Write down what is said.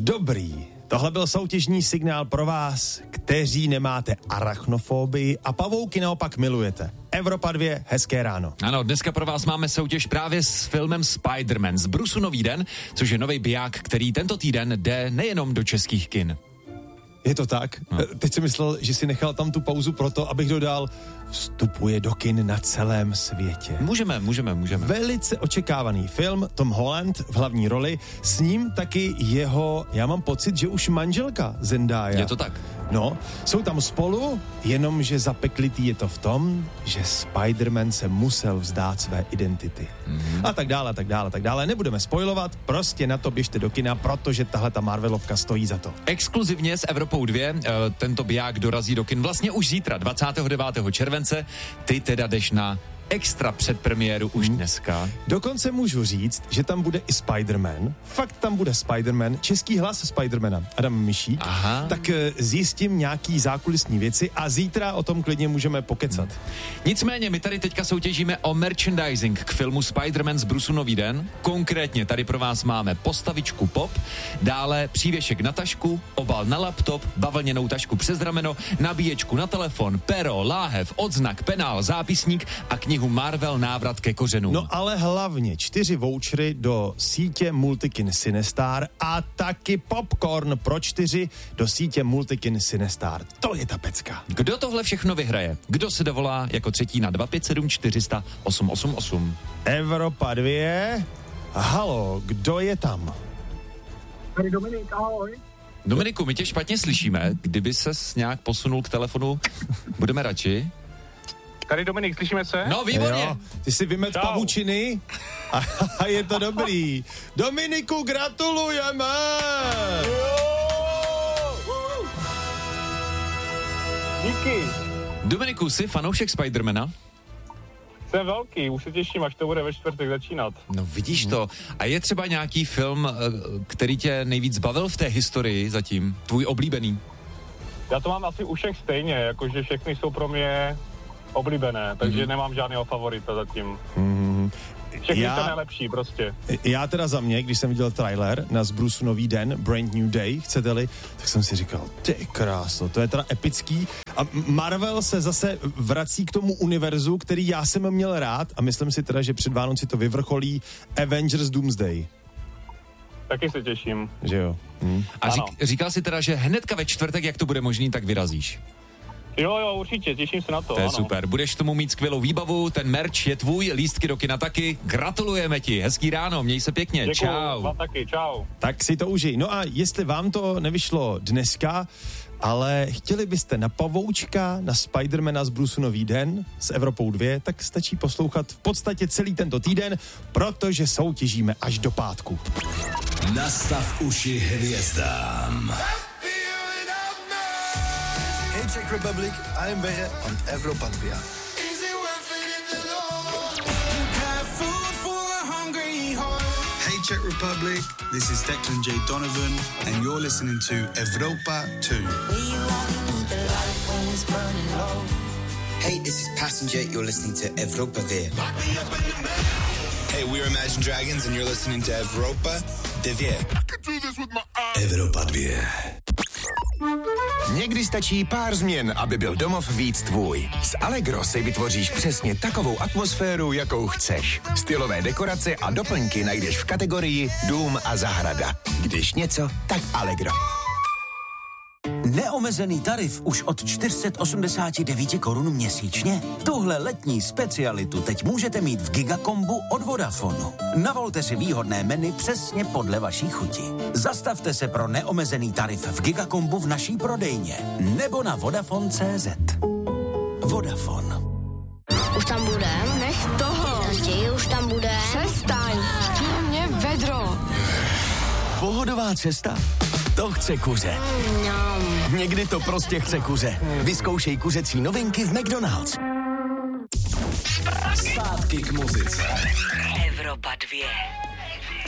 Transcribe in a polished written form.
Dobrý. Tohle byl soutěžní signál pro vás, kteří nemáte arachnofobii a pavouky naopak milujete. Evropa 2, hezké ráno. Ano, dneska pro vás máme soutěž právě s filmem Spider-Man z Brusu Nový den, což je nový biják, který tento týden jde nejenom do českých kin. Je to tak? No. Teď jsem myslel, že si nechal tam tu pauzu proto, abych dodal, vstupuje do kin na celém světě. Můžeme. Velice očekávaný film, Tom Holland v hlavní roli, s ním taky jeho, já mám pocit, že už manželka Zendaya. Je to tak? No, jsou tam spolu, jenomže zapeklitý je to v tom, že Spider-Man se musel vzdát své identity. A tak dále. Nebudeme spoilovat, prostě na to běžte do kina, protože tahle ta Marvelovka stojí za to. Exkluzivně s Evropou 2 tento biják dorazí do kin vlastně už zítra, 29. července. Ty teda jdeš na extra předpremiéru už dneska. Dokonce můžu říct, že tam bude i Spider-Man. Fakt tam bude Spider-Man, český hlas Spider-Mana, Adam Mišík. Aha. Tak zjistím nějaký zákulisní věci a zítra o tom klidně můžeme pokecat. Nicméně my tady teďka soutěžíme o merchandising k filmu Spider-Man z Brusu Nový den. Konkrétně tady pro vás máme postavičku Pop, dále přívěšek na tašku, obal na laptop, bavlněnou tašku přes rameno, nabíječku na telefon, pero, láhev, odznak, penál, zápisník a knihu Marvel Návrat ke kořenům. No ale hlavně 4 vouchery do sítě Multikin Cinestar a taky popcorn pro 4 do sítě Multikin Cinestar. To je ta pecka. Kdo tohle všechno vyhraje? Kdo se dovolá jako třetí na 257 400 888? Evropa 2. Halo, kdo je tam? Tady Dominik, ahoj. Dominiku, my tě špatně slyšíme. Kdyby ses nějak posunul k telefonu, budeme radši. Tady Dominik, slyšíme se? No, výborně. Jo, ty si vymet pavučiny a je to dobrý. Dominiku, gratulujeme! Díky. Dominiku, jsi fanoušek Spidermana? Jsem velký, už se těším, až to bude ve čtvrtek začínat. No vidíš to. A je třeba nějaký film, který tě nejvíc bavil v té historii zatím? Tvůj oblíbený? Já to mám asi u všech stejně, jakože všechny jsou pro mě oblíbené, takže nemám žádného favorita zatím. Všechny to nejlepší prostě. Já teda za mě, když jsem viděl trailer na Brusu Nový den, Brand New Day, chcete-li, tak jsem si říkal, ty krásno, to je teda epický. A Marvel se zase vrací k tomu univerzu, který já jsem měl rád a myslím si teda, že před Vánoci to vyvrcholí Avengers Doomsday. Taky se těším. Že jo? A říkal jsi teda, že hnedka ve čtvrtek, jak to bude možný, tak vyrazíš. Jo, určitě, těším se na to. To je ano. super, budeš tomu mít skvělou výbavu, ten merch je tvůj, lístky do kina taky, gratulujeme ti, hezký ráno, měj se pěkně, Děkuju, čau. vám taky, čau. Tak si to užij. No a jestli vám to nevyšlo dneska, ale chtěli byste na pavoučka, na Spidermana z Brusu Nový den s Evropou 2, tak stačí poslouchat v podstatě celý tento týden, protože soutěžíme až do pátku. Nastav uši hvězdám. Hey Czech Republic, I am Bere on Evropa 2. Hey Czech Republic, this is Declan J. Donovan and you're listening to Evropa 2. Hey, this is Passenger, you're listening to Evropa 2. Hey, we're Imagine Dragons and you're listening to Evropa 2. Evropa 2. Někdy stačí pár změn, aby byl domov víc tvůj. S Allegro si vytvoříš přesně takovou atmosféru, jakou chceš. Stylové dekorace a doplňky najdeš v kategorii Dům a zahrada. Když něco, tak Allegro. Neomezený tarif už od 489 korun měsíčně? Tuhle letní specialitu teď můžete mít v Gigakombu od Vodafonu. Navolte si výhodné menu přesně podle vaší chuti. Zastavte se pro neomezený tarif v Gigakombu v naší prodejně nebo na Vodafone.cz. Vodafone. Už tam budem? Nech toho. Už tam budem? Přestaň. Mě vedro. Pohodová cesta? To chce kuře. Někdy to prostě chce kuře. Vyzkoušej kuřecí novinky v McDonald's. Zpátky k muzice. Evropa 2.